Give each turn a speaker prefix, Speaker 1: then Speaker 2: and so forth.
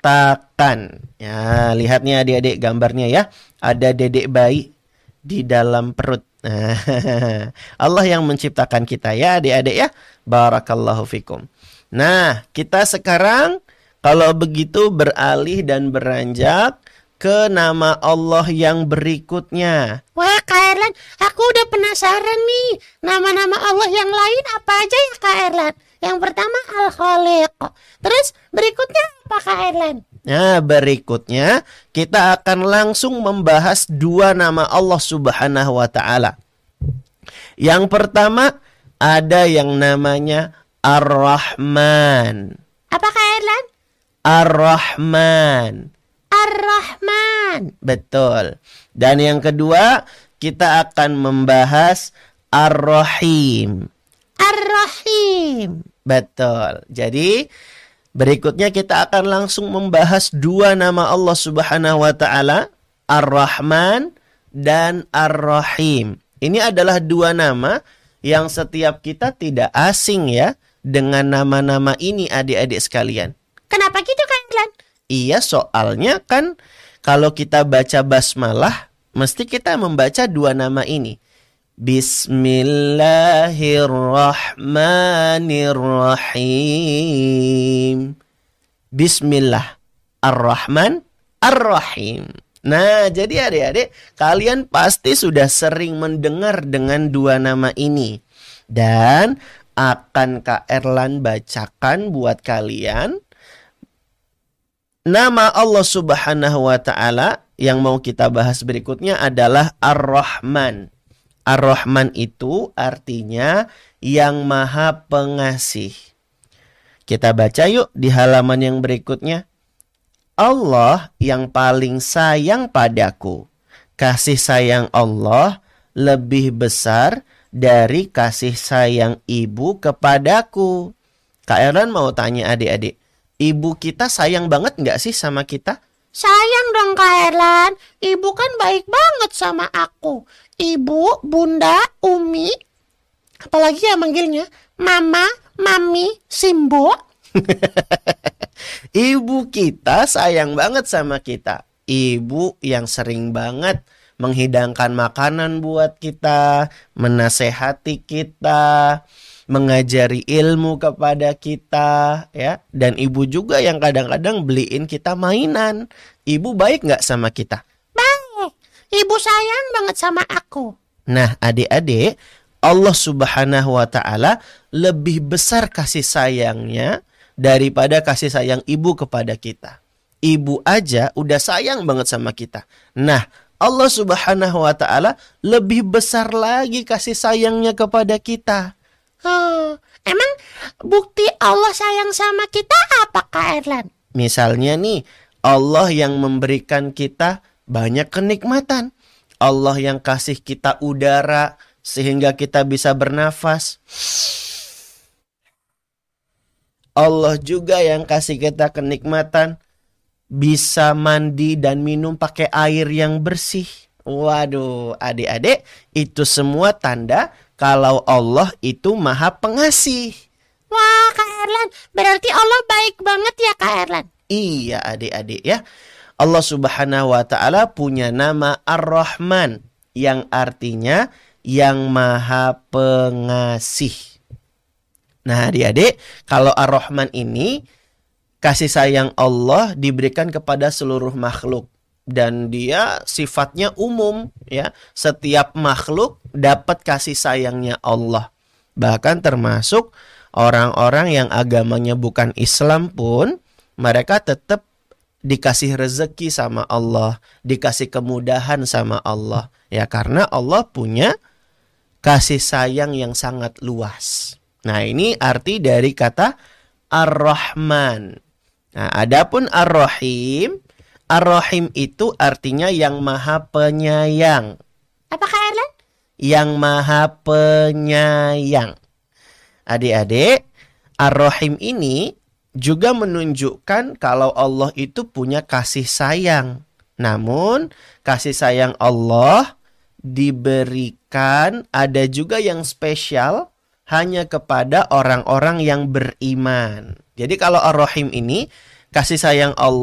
Speaker 1: menciptakan. Ya, lihat nih adik-adik gambarnya ya. Ada dedek bayi di dalam perut. Nah, Allah yang menciptakan kita ya adik-adik ya. Barakallahu fikum. Nah, kita sekarang kalau begitu beralih dan beranjak ke nama Allah yang berikutnya.
Speaker 2: Wah, Kak Erlan, aku udah penasaran nih. Nama-nama Allah yang lain apa aja ya, Kak Erlan? Yang pertama Al-Khaliq. Terus berikutnya apa, Kak Erlan?
Speaker 1: Nah, berikutnya kita akan langsung membahas dua nama Allah Subhanahu wa Ta'ala. Yang pertama ada yang namanya Ar-Rahman.
Speaker 2: Apa, Kak Erlan?
Speaker 1: Ar-Rahman.
Speaker 2: Ar-Rahman.
Speaker 1: Betul. Dan yang kedua kita akan membahas Ar-Rahim.
Speaker 2: Ar-Rahim.
Speaker 1: Betul. Jadi berikutnya kita akan langsung membahas dua nama Allah Subhanahu wa Ta'ala, Ar-Rahman dan Ar-Rahim. Ini adalah dua nama yang setiap kita tidak asing ya dengan nama-nama ini adik-adik sekalian.
Speaker 2: Kenapa gitu, Kak Erlan?
Speaker 1: Iya, soalnya kan kalau kita baca basmalah mesti kita membaca dua nama ini. Bismillahirrahmanirrahim. Bismillah. Ar-Rahman, Ar-Rahim. Nah, jadi adik-adik, kalian pasti sudah sering mendengar dengan dua nama ini. Dan akan Kak Erlan bacakan buat kalian nama Allah Subhanahu wa Ta'ala yang mau kita bahas berikutnya adalah Ar-Rahman. Ar-Rahman itu artinya yang Maha Pengasih. Kita baca yuk di halaman yang berikutnya. Allah yang paling sayang padaku. Kasih sayang Allah lebih besar dari kasih sayang ibu kepadaku. Kak Erlan mau tanya adik-adik, ibu kita sayang banget nggak sih sama kita?
Speaker 2: Sayang dong, Kak Erlan. Ibu kan baik banget sama aku. Ibu, bunda, umi. Apalagi ya manggilnya? Mama, mami, Simbo.
Speaker 1: Ibu kita sayang banget sama kita. Ibu yang sering banget menghidangkan makanan buat kita, menasehati kita, mengajari ilmu kepada kita, ya. Dan ibu juga yang kadang-kadang beliin kita mainan. Ibu baik nggak sama kita?
Speaker 2: Baik. Ibu sayang banget sama aku.
Speaker 1: Nah, adik-adik, Allah Subhanahu wa Ta'ala lebih besar kasih sayangnya daripada kasih sayang ibu kepada kita. Ibu aja udah sayang banget sama kita. Nah, Allah Subhanahu wa Ta'ala lebih besar lagi kasih sayangnya kepada kita.
Speaker 2: Emang bukti Allah sayang sama kita apa, Kak Erlan?
Speaker 1: Misalnya nih, Allah yang memberikan kita banyak kenikmatan. Allah yang kasih kita udara sehingga kita bisa bernafas. Allah juga yang kasih kita kenikmatan bisa mandi dan minum pakai air yang bersih. Waduh, adik-adik, itu semua tanda kalau Allah itu Maha Pengasih.
Speaker 2: Wah, Kak Erlan, berarti Allah baik banget ya, Kak Erlan?
Speaker 1: Iya, adik-adik ya. Allah Subhanahu wa Ta'ala punya nama Ar-Rahman yang artinya yang Maha Pengasih. Nah, adik-adik, kalau Ar-Rahman ini kasih sayang Allah diberikan kepada seluruh makhluk. Dan dia sifatnya umum ya. Setiap makhluk dapat kasih sayangnya Allah. Bahkan termasuk orang-orang yang agamanya bukan Islam pun mereka tetap dikasih rezeki sama Allah, dikasih kemudahan sama Allah. Ya, karena Allah punya kasih sayang yang sangat luas. Nah, ini arti dari kata Ar-Rahman. Nah, adapun Ar-Rahim, Ar-Rahim itu artinya yang Maha Penyayang.
Speaker 2: Apa, Kak Erlan?
Speaker 1: Yang Maha Penyayang. Adik-adik, Ar-Rahim ini juga menunjukkan kalau Allah itu punya kasih sayang. Namun, kasih sayang Allah diberikan ada juga yang spesial hanya kepada orang-orang yang beriman. Jadi kalau Ar-Rahim ini kasih sayang Allah